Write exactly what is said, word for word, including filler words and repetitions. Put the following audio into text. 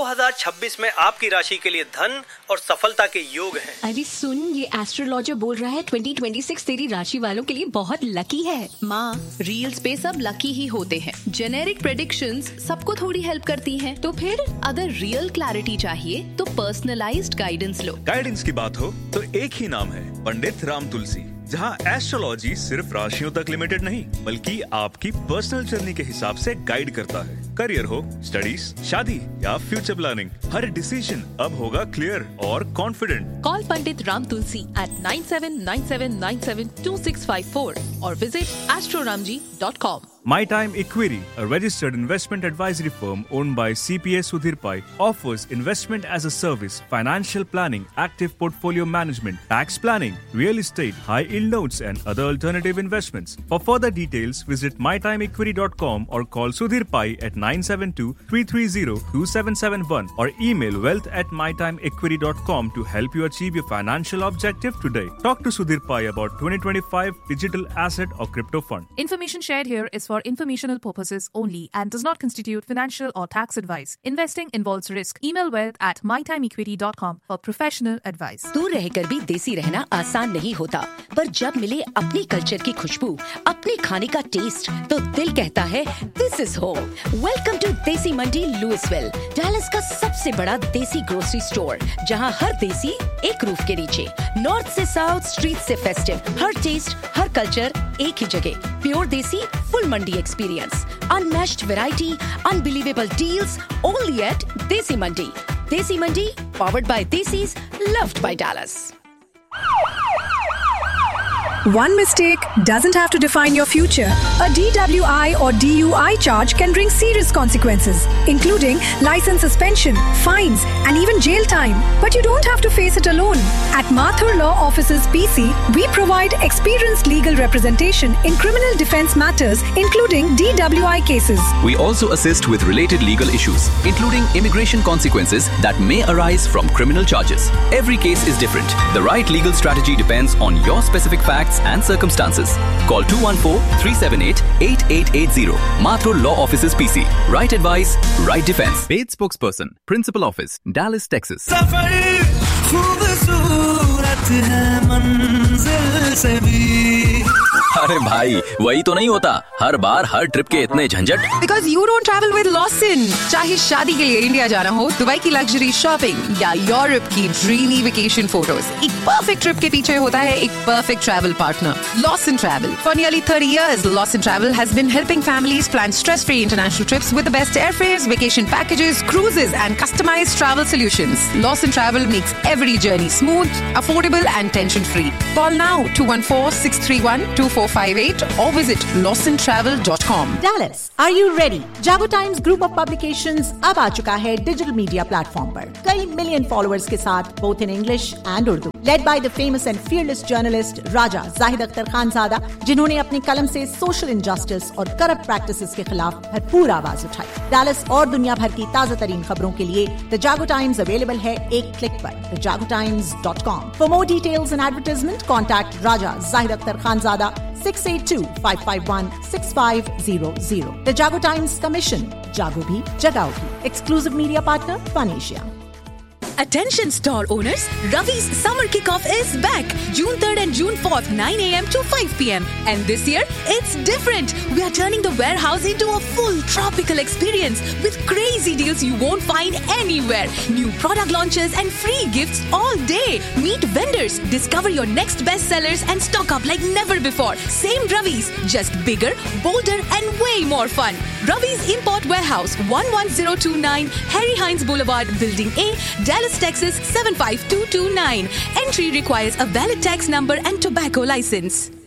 हज़ार छब्बीस में आपकी राशि के लिए धन और सफलता के योग हैं। अरे सुन, ये एस्ट्रोलॉजर बोल रहा है ट्वेंटी ट्वेंटी सिक्स तेरी राशि वालों के लिए बहुत लकी है। माँ, रील्स पे सब लकी ही होते हैं। जेनेरिक प्रेडिक्शंस सबको थोड़ी हेल्प करती हैं। तो फिर अगर रियल क्लैरिटी चाहिए तो पर्सनलाइज्ड गाइडेंस लो। गाइडेंस की बात हो तो एक ही नाम है, पंडित राम तुलसी, जहां एस्ट्रोलॉजी सिर्फ राशियों तक लिमिटेड नहीं बल्कि आपकी पर्सनल जर्नी के हिसाब से गाइड करता है। करियर हो, स्टडीज, शादी या फ्यूचर प्लानिंग, हर डिसीजन अब होगा क्लियर और confident. Call Pandit Ram Tulsi eight nine seven nine seven nine seven to six five four और visit astroramji dot com. My Time Equity, a registered investment advisory firm owned by C P A Sudhir Pai, offers investment as a service, financial planning, active portfolio management, tax planning, real estate, high-yield notes and other alternative investments. For further details, visit my time equity dot com or call Sudhir Pai at nine seven two, three three zero, two seven seven one or email wealth at my time equity dot com to help you achieve your financial objective today. Talk to Sudhir Pai about twenty twenty-five digital asset or crypto fund. Information shared here is for informational purposes only and does not constitute financial or tax advice. Investing involves risk. Email wealth at my time equity dot com for professional advice. दूर रहकर भी देसी रहना आसान नहीं होता, पर जब मिले अपनी कल्चर की खुशबू, अपने खाने का टेस्ट, तो दिल कहता है this is home. Welcome to देसी मंडी लुइसविल, डैलस का सबसे बड़ा देसी ग्रोसरी स्टोर, जहां हर देसी एक रूफ के नीचे, नॉर्थ से साउथ, स्ट्रीट से फेस्टिव, हर टेस्ट, हर कल्चर एक ही जगह। प्योर देसी, full Mandi experience, unmatched variety, unbelievable deals, only at Desi Mandi. Desi Mandi, powered by Desis, loved by Dallas. One mistake doesn't have to define your future. A D W I or D U I charge can bring serious consequences, including license suspension, fines, and even jail time. But you don't have to face it alone. At Mathur Law Offices P C, we provide experienced legal representation in criminal defense matters, including D W I cases. We also assist with related legal issues, including immigration consequences that may arise from criminal charges. Every case is different. The right legal strategy depends on your specific facts and circumstances. Call two one four, three seven eight, eight eight eight zero. Mathur Law Offices P C. Right advice, right defense. Paid spokesperson, Principal Office, Dallas, Texas. अरे भाई, वही तो नहीं होता हर बार हर trip के इतने झंझट। Because you don't travel with Lawson. चाहे शादी के लिए इंडिया जाना हो, दुबई की लग्जरी शॉपिंग या यूरोप की ड्रीमी वेकेशन फोटोज, एक परफेक्ट ट्रिप के पीछे होता है एक perfect travel partner, Lawson Travel. For nearly thirty years, Lawson Travel has been helping families plan stress-free international trips with the best airfares, vacation packages, cruises, and customized travel solutions. Lawson Travel makes every journey smooth, affordable, and tension-free. Call now two one four, six three one, two four five eight or visit lawson travel dot com. Dallas, are you ready? Jago Times Group of Publications अब आ चुका है digital media platform पर कई million followers के साथ, both in English and Urdu. Led by the famous and fearless journalist Raja Zahid Akhtar Khanzada, जिन्होंने अपनी कलम से सोशल इनजस्टिस और करप्ट प्रैक्टिसेस के खिलाफ भरपूर आवाज उठाई। डैलस और दुनिया भर की ताजा तरीन खबरों के लिए द जागो टाइम्स अवेलेबल है एक क्लिक पर द जागो times dot com. For more details and advertisement, contact Raja Zahid Akhtar Khanzada six eight two, five five one, six five zero zero. The Jago Times Commission. Jago bhi, jagao bhi. Exclusive media partner, Fun Asia. Attention store owners, Ravi's summer kickoff is back. June third and June fourth, nine a.m. to five p.m. And this year, it's different. We are turning the warehouse into a full tropical experience with crazy deals you won't find anywhere. New product launches and free gifts all day. Meet vendors, discover your next bestsellers and stock up like never before. Same Ravi's, just bigger, bolder and way more fun. Ravi's Import Warehouse, one one zero two nine Harry Hines Boulevard, Building A, Dallas, Texas seven five two two nine. Entry requires a valid tax number and tobacco license.